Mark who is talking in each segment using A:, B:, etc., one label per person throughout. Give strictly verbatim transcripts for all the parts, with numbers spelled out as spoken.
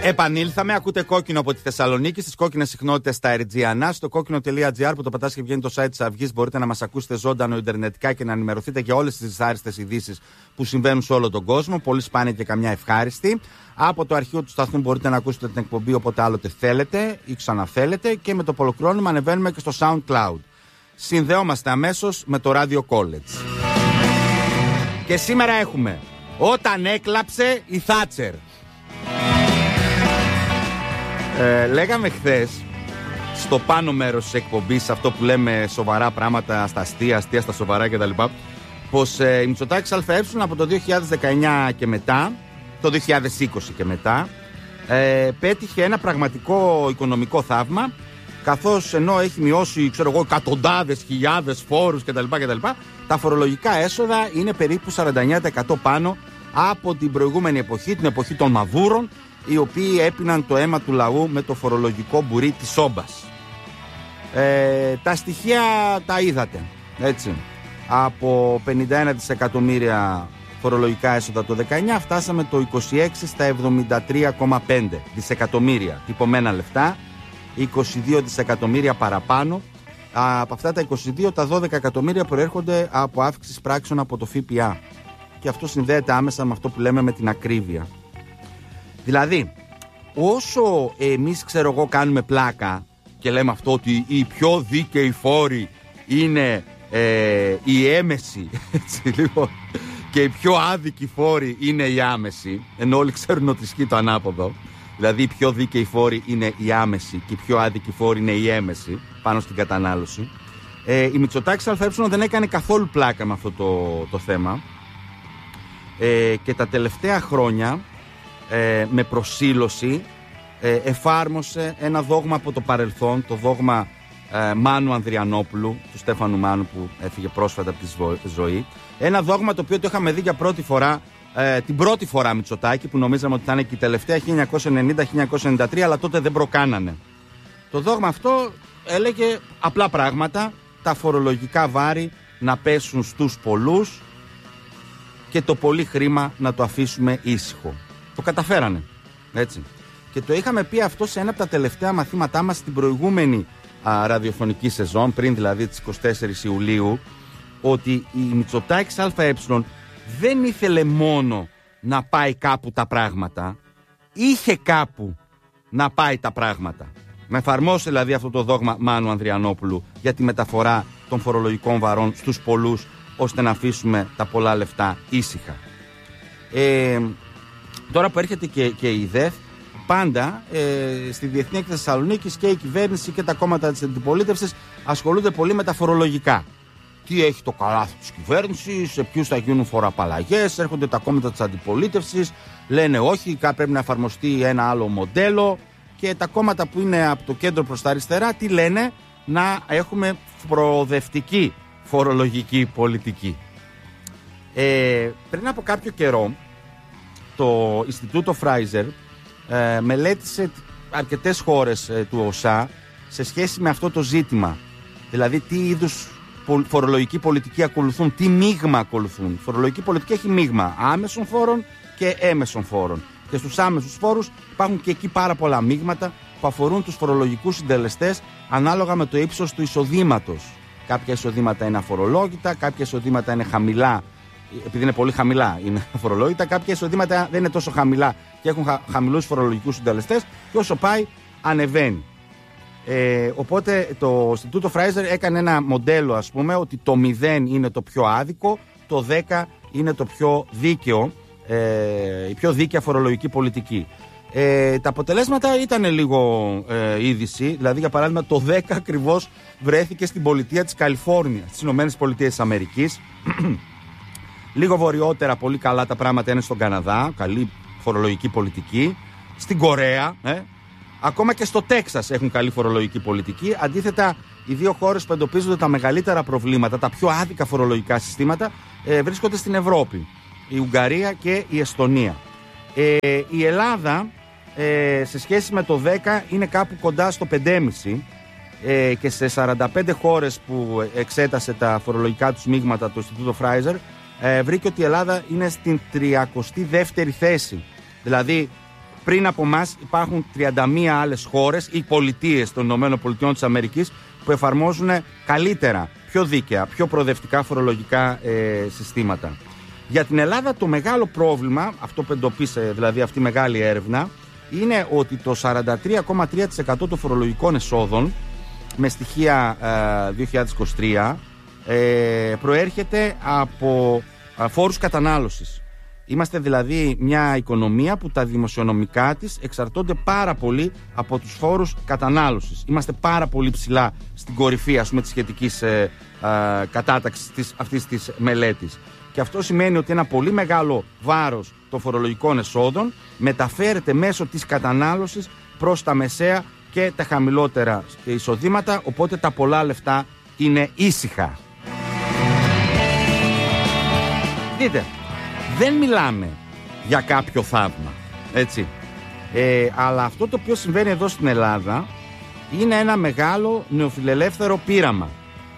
A: Επανήλθαμε, ακούτε Κόκκινο από τη Θεσσαλονίκη, στις κόκκινες συχνότητες στα Ερτζιανά, στο κόκκινο τελεία τζι άρ που το πατάς και βγαίνει το site της Αυγής. Μπορείτε να μας ακούσετε ζωντανό ιντερνετικά και να ενημερωθείτε για όλες τις δυσάρεστες ειδήσεις που συμβαίνουν σε όλο τον κόσμο. Πολύ σπάνια και καμιά ευχάριστη. Από το αρχείο του σταθμού μπορείτε να ακούσετε την εκπομπή όποτε άλλοτε θέλετε ή ξαναθέλετε, και με το πολλοκρόνημα ανεβαίνουμε και στο SoundCloud. Συνδεόμαστε αμέσως με το Radio College. Και σήμερα έχουμε όταν έκλαψε η Θάτσερ. Ε, λέγαμε χθες στο πάνω μέρος της εκπομπής, αυτό που λέμε σοβαρά πράγματα στα αστεία, αστεία στα σοβαρά κτλ., πως ε, η Μητσοτάκης ΑΕ από το δύο χιλιάδες δεκαεννιά και μετά, το δύο χιλιάδες είκοσι και μετά, ε, πέτυχε ένα πραγματικό οικονομικό θαύμα, καθώς ενώ έχει μειώσει, ξέρω εγώ, εκατοντάδες χιλιάδες φόρους κτλ., κτλ., τα φορολογικά έσοδα είναι περίπου σαράντα εννέα τοις εκατό πάνω από την προηγούμενη εποχή, την εποχή των Μαβούρων, οι οποίοι έπιναν το αίμα του λαού με το φορολογικό μπουρί της Σόμπας. Ε, τα στοιχεία τα είδατε, έτσι. Από πενήντα ένα δισεκατομμύρια φορολογικά έσοδα το δεκαεννιά φτάσαμε το είκοσι έξι στα εβδομήντα τρία κόμμα πέντε δισεκατομμύρια τυπωμένα λεφτά, είκοσι δύο δισεκατομμύρια παραπάνω. Από αυτά τα είκοσι δύο, τα δώδεκα εκατομμύρια προέρχονται από αύξηση πράξεων από το ΦΠΑ. Και αυτό συνδέεται άμεσα με αυτό που λέμε με την ακρίβεια. Δηλαδή, όσο εμείς, ξέρω εγώ, κάνουμε πλάκα και λέμε αυτό ότι οι πιο δίκαιοι φόροι είναι ε, οι έμεσοι, έτσι, λοιπόν, και οι πιο άδικοι φόροι είναι οι άμεσοι, ενώ όλοι ξέρουν ότι ισχύει το ανάποδο. Δηλαδή, οι πιο δίκαιοι φόροι είναι οι άμεσοι και οι πιο άδικοι φόροι είναι οι έμεσοι πάνω στην κατανάλωση. Ε, η Μητσοτάκης ΑΕ δεν έκανε καθόλου πλάκα με αυτό το, το θέμα. Ε, και τα τελευταία χρόνια ε, με προσήλωση ε, εφάρμοσε ένα δόγμα από το παρελθόν, το δόγμα ε, Μάνου Ανδριανόπουλου, του Στέφανου Μάνου που έφυγε πρόσφατα από τη ζωή. Ένα δόγμα το οποίο το είχαμε δει για πρώτη φορά, ε, την πρώτη φορά Μητσοτάκη, που νομίζαμε ότι θα είναι και η τελευταία, χίλια εννιακόσια ενενήντα χίλια εννιακόσια ενενήντα τρία, αλλά τότε δεν προκάνανε. Το δόγμα αυτό έλεγε απλά πράγματα, τα φορολογικά βάρη να πέσουν στους πολλούς και το πολύ χρήμα να το αφήσουμε ήσυχο. Το καταφέρανε, έτσι. Και το είχαμε πει αυτό σε ένα από τα τελευταία μαθήματά μας στην προηγούμενη α, ραδιοφωνική σεζόν, πριν δηλαδή τις εικοστή τέταρτη Ιουλίου, ότι η Μητσοτάκης ΑΕ δεν ήθελε μόνο να πάει κάπου τα πράγματα, είχε κάπου να πάει τα πράγματα. Να εφαρμόσει δηλαδή αυτό το δόγμα Μάνου Ανδριανόπουλου για τη μεταφορά των φορολογικών βαρών στους πολλούς, ώστε να αφήσουμε τα πολλά λεφτά ήσυχα. Ε, τώρα που έρχεται και, και η ΔΕΘ, πάντα ε, στη Διεθνή Έκθεση Θεσσαλονίκης και η κυβέρνηση και τα κόμματα της αντιπολίτευσης ασχολούνται πολύ με τα φορολογικά. Τι έχει το καλάθι της κυβέρνησης, σε ποιους θα γίνουν φοροαπαλλαγές, έρχονται τα κόμματα της αντιπολίτευσης, λένε όχι, πρέπει να εφαρμοστεί ένα άλλο μοντέλο, και τα κόμματα που είναι από το κέντρο προς τα αριστερά, τι λένε, να έχουμε προοδευτική φορολογική πολιτική. Ε, πριν από κάποιο καιρό, το Ινστιτούτο Φράιζερ ε, μελέτησε αρκετές χώρες ε, του ΟΣΑ σε σχέση με αυτό το ζήτημα. Δηλαδή, τι είδους φορολογική πολιτική ακολουθούν, τι μείγμα ακολουθούν. Η φορολογική πολιτική έχει μείγμα άμεσων φόρων και έμεσων φόρων. Και στους άμεσους φόρους υπάρχουν και εκεί πάρα πολλά μείγματα που αφορούν τους φορολογικούς συντελεστές ανάλογα με το ύψος του εισοδήματος. Κάποια εισοδήματα είναι αφορολόγητα, κάποια εισοδήματα είναι χαμηλά, επειδή είναι πολύ χαμηλά είναι αφορολόγητα, κάποια εισοδήματα δεν είναι τόσο χαμηλά και έχουν χα, χαμηλούς φορολογικούς συντελεστές, και όσο πάει ανεβαίνει. Ε, οπότε το Ινστιτούτο Φράιζερ έκανε ένα μοντέλο, ας πούμε, ότι το μηδέν είναι το πιο άδικο, το δέκα είναι το πιο δίκαιο, ε, η πιο δίκαια φορολογική πολιτική. Ε, τα αποτελέσματα ήταν λίγο ε, είδηση. Δηλαδή, για παράδειγμα, το δέκα ακριβώς βρέθηκε στην πολιτεία της Καλιφόρνια, στις Ηνωμένες Πολιτείες της Αμερικής. Λίγο βορειότερα, πολύ καλά τα πράγματα είναι στον Καναδά, καλή φορολογική πολιτική. Στην Κορέα, ε, ακόμα και στο Τέξας έχουν καλή φορολογική πολιτική. Αντίθετα, οι δύο χώρες που εντοπίζονται τα μεγαλύτερα προβλήματα, τα πιο άδικα φορολογικά συστήματα, ε, βρίσκονται στην Ευρώπη. Η Ουγγαρία και η Εστονία. Ε, η Ελλάδα, ε, σε σχέση με το δέκα, είναι κάπου κοντά στο πέντε κόμμα πέντε, ε, και σε σαράντα πέντε χώρες που εξέτασε τα φορολογικά τους μείγματα το Ινστιτούτο Φράιζερ, ε, βρήκε ότι η Ελλάδα είναι στην τριακοστή δεύτερη θέση. Δηλαδή, πριν από εμάς υπάρχουν τριάντα μία άλλες χώρες ή πολιτείες των ΗΠΑ που εφαρμόζουν καλύτερα, πιο δίκαια, πιο προοδευτικά φορολογικά ε, συστήματα. Για την Ελλάδα το μεγάλο πρόβλημα, αυτό που εντοπίσε δηλαδή αυτή η μεγάλη έρευνα, είναι ότι το σαράντα τρία κόμμα τρία τοις εκατό των φορολογικών εσόδων με στοιχεία ε, δύο χιλιάδες είκοσι τρία ε, προέρχεται από ε, φόρους κατανάλωσης. Είμαστε δηλαδή μια οικονομία που τα δημοσιονομικά της εξαρτώνται πάρα πολύ από τους φόρους κατανάλωσης. Είμαστε πάρα πολύ ψηλά στην κορυφή, ας πούμε, της σχετικής ε, ε, κατάταξης της, αυτής της μελέτης. Και αυτό σημαίνει ότι ένα πολύ μεγάλο βάρος των φορολογικών εσόδων μεταφέρεται μέσω της κατανάλωσης προς τα μεσαία και τα χαμηλότερα εισοδήματα, οπότε τα πολλά λεφτά είναι ήσυχα. Δείτε, δεν μιλάμε για κάποιο θαύμα, έτσι. Ε, αλλά αυτό το οποίο συμβαίνει εδώ στην Ελλάδα είναι ένα μεγάλο νεοφιλελεύθερο πείραμα.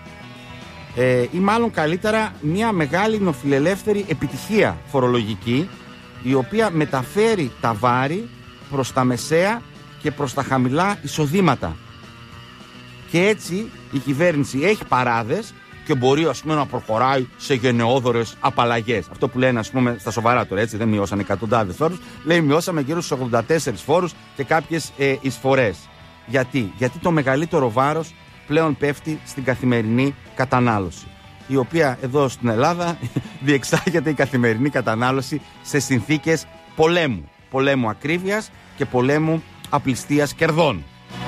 A: Ε, ή μάλλον καλύτερα μια μεγάλη νεοφιλελεύθερη επιτυχία φορολογική, η οποία μεταφέρει τα βάρη προς τα μεσαία και προς τα χαμηλά εισοδήματα. Και έτσι η κυβέρνηση έχει παράδες και μπορεί, ας πούμε, να προχωράει σε γενναιόδωρες απαλλαγές. Αυτό που λένε, ας πούμε, στα σοβαρά τώρα, έτσι, δεν μειώσανε εκατοντάδες φόρους. Λέει, μειώσαμε γύρω στους ογδόντα τέσσερις φόρους και κάποιες ε, εισφορές. Γιατί? Γιατί το μεγαλύτερο βάρος πλέον πέφτει στην καθημερινή κατανάλωση, η οποία εδώ στην Ελλάδα διεξάγεται η καθημερινή κατανάλωση σε συνθήκες πολέμου. Πολέμου ακρίβειας και πολέμου απληστίας κερδών.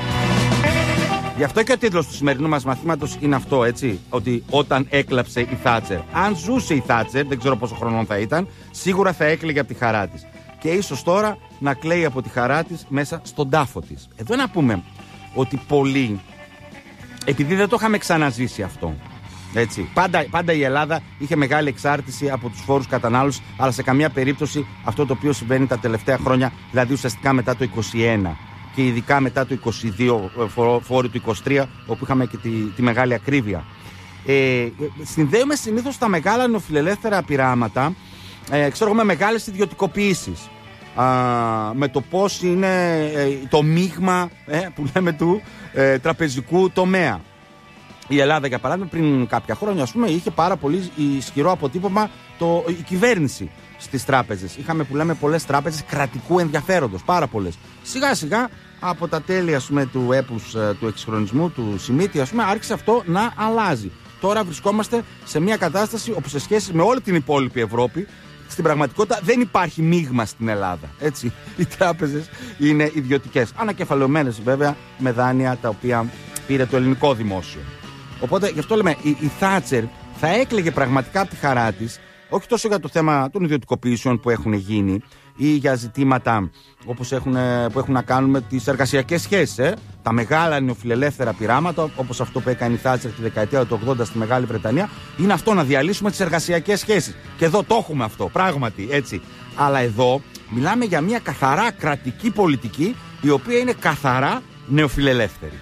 A: Γι' αυτό και ο τίτλος του σημερινού μας μαθήματος είναι αυτό, έτσι, ότι όταν έκλαψε η Θάτσερ. Αν ζούσε η Θάτσερ, δεν ξέρω πόσο χρονών θα ήταν, σίγουρα θα έκλαιγε από τη χαρά της. Και ίσως τώρα να κλαίει από τη χαρά της μέσα στον τάφο της. Εδώ να πούμε ότι πολλοί, επειδή δεν το είχαμε ξαναζήσει αυτό, έτσι, πάντα, πάντα η Ελλάδα είχε μεγάλη εξάρτηση από τους φόρους κατανάλωσης, αλλά σε καμία περίπτωση αυτό το οποίο συμβαίνει τα τελευταία χρόνια, δηλαδή ουσιαστικά μετά το είκοσι ένα και ειδικά μετά το είκοσι δύο, φόροι του είκοσι τρία, όπου είχαμε και τη, τη μεγάλη ακρίβεια. Ε, συνδέουμε συνήθως τα μεγάλα νεοφιλελεύθερα πειράματα, ε, ξέρω εγώ, με μεγάλες ιδιωτικοποιήσεις. Α, με το πώς είναι ε, το μείγμα ε, που λέμε του ε, τραπεζικού τομέα. Η Ελλάδα, για παράδειγμα, πριν κάποια χρόνια, ας πούμε, είχε πάρα πολύ ισχυρό αποτύπωμα το, η κυβέρνηση στις τράπεζες. Είχαμε, που λέμε, πολλές τράπεζες κρατικού ενδιαφέροντος, πάρα πολλές. Σιγά σιγά από τα τέλη, ας πούμε, του έπους, του εξυγχρονισμού, του Σιμίτη, ας πούμε, άρχισε αυτό να αλλάζει. Τώρα βρισκόμαστε σε μια κατάσταση όπου σε σχέση με όλη την υπόλοιπη Ευρώπη, στην πραγματικότητα δεν υπάρχει μείγμα στην Ελλάδα. Έτσι. Οι τράπεζες είναι ιδιωτικές. Ανακεφαλαιωμένες βέβαια με δάνεια τα οποία πήρε το ελληνικό δημόσιο. Οπότε γι' αυτό λέμε, η, η Θάτσερ θα έκλαιγε πραγματικά από τη χαρά της, όχι τόσο για το θέμα των ιδιωτικοποιήσεων που έχουν γίνει ή για ζητήματα όπως έχουν, που έχουν να κάνουν με τις εργασιακές σχέσεις. Ε? Τα μεγάλα νεοφιλελεύθερα πειράματα, όπως αυτό που έκανε η Θάτσερ τη δεκαετία του ογδόντα στη Μεγάλη Βρετανία, είναι αυτό, να διαλύσουμε τις εργασιακές σχέσεις. Και εδώ το έχουμε αυτό, πράγματι, έτσι. Αλλά εδώ μιλάμε για μια καθαρά κρατική πολιτική, η οποία είναι καθαρά νεοφιλελεύθερη.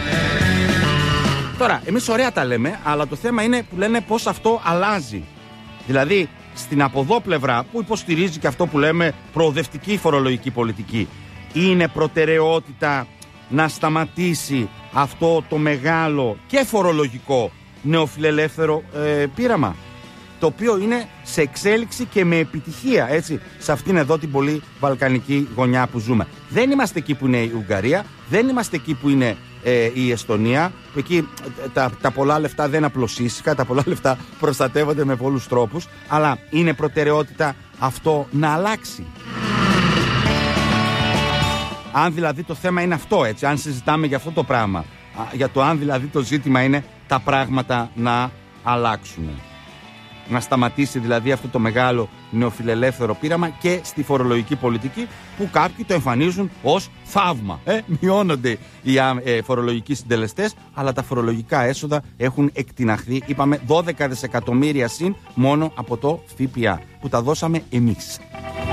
A: Τώρα, εμείς ωραία τα λέμε, αλλά το θέμα είναι που λένε πώς αυτό αλλάζει. Δηλαδή, στην από εδώ πλευρά που υποστηρίζει και αυτό που λέμε προοδευτική φορολογική πολιτική, είναι προτεραιότητα να σταματήσει αυτό το μεγάλο και φορολογικό νεοφιλελεύθερο ε, πείραμα, το οποίο είναι σε εξέλιξη και με επιτυχία, έτσι, σε αυτήν εδώ την πολύ βαλκανική γωνιά που ζούμε. Δεν είμαστε εκεί που είναι η Ουγγαρία, δεν είμαστε εκεί που είναι ε, η Εστονία, που εκεί τα, τα πολλά λεφτά δεν απλωσίστηκαν, τα πολλά λεφτά προστατεύονται με πολλούς τρόπους, αλλά είναι προτεραιότητα αυτό να αλλάξει. Αν δηλαδή το θέμα είναι αυτό, έτσι, αν συζητάμε για αυτό το πράγμα, για το αν δηλαδή το ζήτημα είναι τα πράγματα να αλλάξουν. Να σταματήσει δηλαδή αυτό το μεγάλο νεοφιλελεύθερο πείραμα και στη φορολογική πολιτική, που κάποιοι το εμφανίζουν ως θαύμα. Ε, μειώνονται οι ε, φορολογικοί συντελεστές, αλλά τα φορολογικά έσοδα έχουν εκτιναχθεί, είπαμε, δώδεκα δισεκατομμύρια συν μόνο από το ΦΠΑ που τα δώσαμε εμείς.